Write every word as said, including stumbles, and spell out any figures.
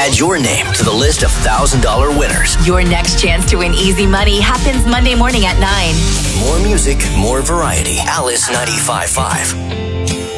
Add your name to the list of one thousand dollars winners. Your next chance to win easy money happens Monday morning at nine. More music, more variety. Alice ninety-five point five.